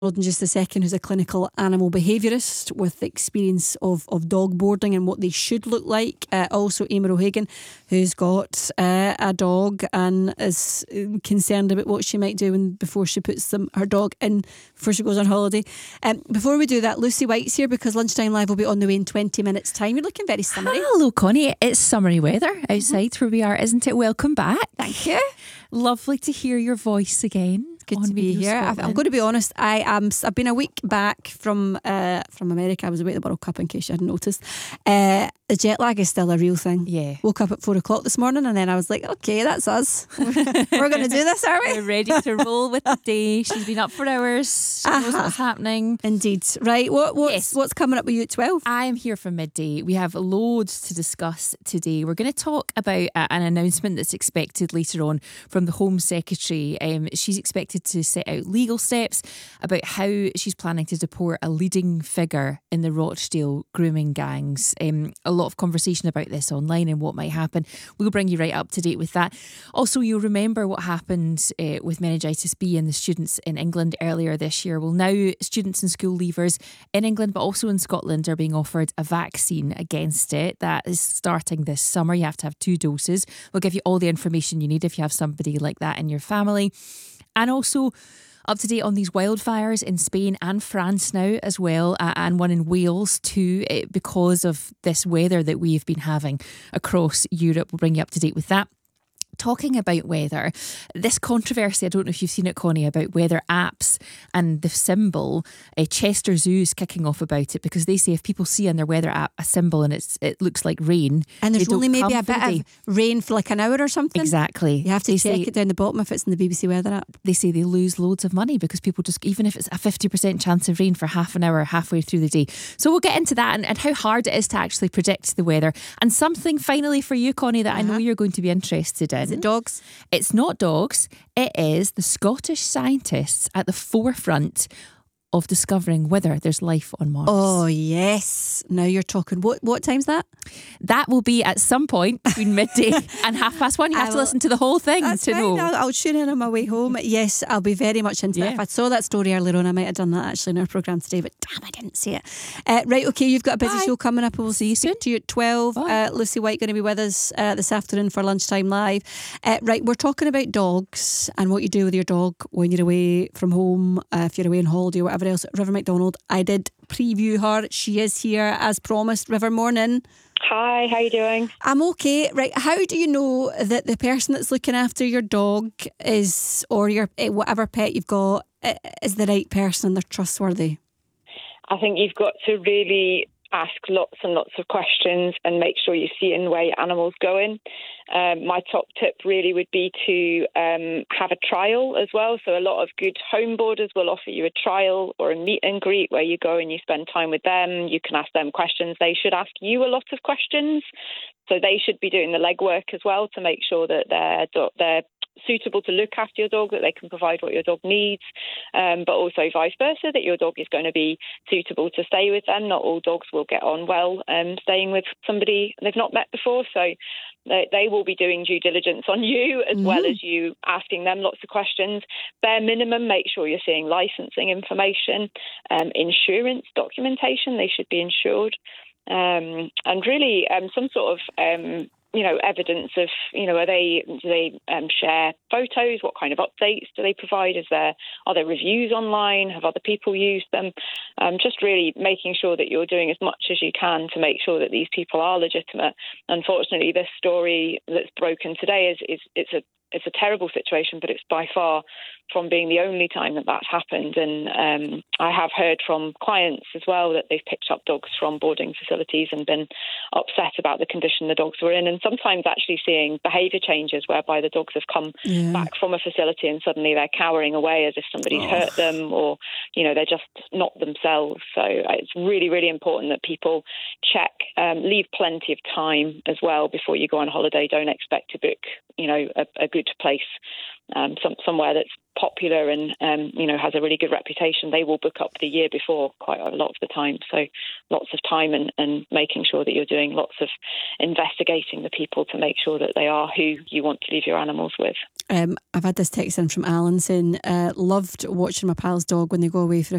In just a second, who's a clinical animal behaviourist with experience of dog boarding and what they should look like. Also Emer O'Hagan, who's got a dog and is concerned about what she might do before she puts her dog in before she goes on holiday. Before we do that, Lucy White's here because Lunchtime Live will be on the way in 20 minutes time. You're looking very summery. Hello Connie, it's summery weather outside where we are, isn't it? Welcome back. Thank you. Lovely to hear your voice again. Good to be here. I'm going to be honest. I've been a week back from America. I was away at the World Cup, in case you hadn't noticed. The jet lag is still a real thing. Yeah. Woke up at 4 o'clock this morning and then I was like, okay, that's us. We're going to do this, are we? We're ready to roll with the day. She's been up for hours. She knows what's happening. Indeed. Right. What's coming up with you at 12? I am here from midday. We have loads to discuss today. We're going to talk about an announcement that's expected later on from the Home Secretary. She's expected to set out legal steps about how she's planning to deport a leading figure in the Rochdale grooming gangs. A lot of conversation about this online and what might happen. We'll bring you right up to date with that. Also, you'll remember what happened with meningitis B and the students in England earlier this year. Well, now students and school leavers in England, but also in Scotland, are being offered a vaccine against it. That is starting this summer. You have to have 2 doses. We'll give you all the information you need if you have somebody like that in your family. And also up to date on these wildfires in Spain and France now as well, and one in Wales too, because of this weather that we've been having across Europe. We'll bring you up to date with that. Talking about weather, this controversy, I don't know if you've seen it, Connie, about weather apps and the symbol. Chester Zoo's kicking off about it because they say if people see on their weather app a symbol and it looks like rain, and there's only maybe a bit of rain for like an hour or something. Exactly. You have to check it down the bottom if it's in the BBC weather app. They say they lose loads of money because people just, even if it's a 50% chance of rain for half an hour halfway through the day. So we'll get into that and how hard it is to actually predict the weather. And something finally for you, Connie, that I know you're going to be interested in. Is it dogs? It's not dogs. It is the Scottish scientists at the forefront of discovering whether there's life on Mars. Oh, yes. Now you're talking. What time's that? That will be at some point between midday and 1:30. You have to listen to the whole thing to know. I'll tune in on my way home. Yes, I'll be very much into that. If I saw that story earlier on, I might have done that actually in our programme today, but damn, I didn't see it. Right, okay, you've got a busy show coming up. We'll see you soon. To you at 12. Lucy White going to be with us this afternoon for Lunchtime Live. Right, we're talking about dogs and what you do with your dog when you're away from home, if you're away on holiday or whatever else. River McDonald, I did preview her. She is here as promised. River, morning. Hi, how you doing? I'm okay. Right, how do you know that the person that's looking after your dog is, or your whatever pet you've got, is the right person and they're trustworthy? I think you've got to really ask lots and lots of questions and make sure you're seeing where your animal's going. My top tip really would be to have a trial as well. So a lot of good home boarders will offer you a trial or a meet and greet where you go and you spend time with them. You can ask them questions. They should ask you a lot of questions. So they should be doing the legwork as well to make sure that they're suitable to look after your dog, that they can provide what your dog needs, but also vice versa, that your dog is going to be suitable to stay with them. Not all dogs will get on well staying with somebody they've not met before, so they will be doing due diligence on you as well as you asking them lots of questions. Bare minimum, make sure you're seeing licensing information, insurance documentation, they should be insured, and really some sort of evidence of, do they share photos? What kind of updates do they provide? Are there reviews online? Have other people used them? Just really making sure that you're doing as much as you can to make sure that these people are legitimate. Unfortunately, this story that's broken today it's a terrible situation, but it's by far from being the only time that that's happened. And I have heard from clients as well that they've picked up dogs from boarding facilities and been upset about the condition the dogs were in. And sometimes actually seeing behaviour changes whereby the dogs have come back from a facility and suddenly they're cowering away as if somebody's hurt them, or, they're just not themselves. So it's really, really important that people check, leave plenty of time as well before you go on holiday. Don't expect to book, a good place, somewhere that's popular and has a really good reputation. They will book up the year before quite a lot of the time. So lots of time and making sure that you're doing lots of investigating the people to make sure that they are who you want to leave your animals with. I've had this text in from Alan saying, loved watching my pal's dog when they go away for a